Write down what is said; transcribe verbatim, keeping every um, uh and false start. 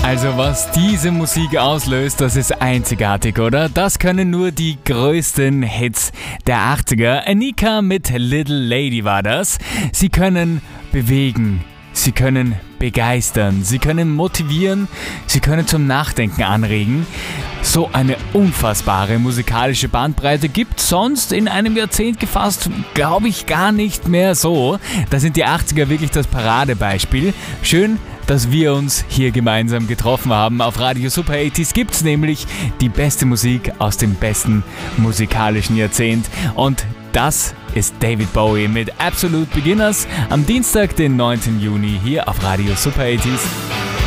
Also was diese Musik auslöst, das ist einzigartig, oder? Das können nur die größten Hits der achtziger. Anika mit Little Lady war das. Sie können bewegen, sie können begeistern, sie können motivieren, sie können zum Nachdenken anregen. So eine unfassbare musikalische Bandbreite gibt sonst in einem Jahrzehnt gefasst, glaube ich, gar nicht mehr so. Da sind die achtziger wirklich das Paradebeispiel. Schön, dass wir uns hier gemeinsam getroffen haben. Auf Radio Super achtziger gibt's nämlich die beste Musik aus dem besten musikalischen Jahrzehnt. Und das ist David Bowie mit Absolute Beginners am Dienstag, den neunten Juni hier auf Radio Super achtziger.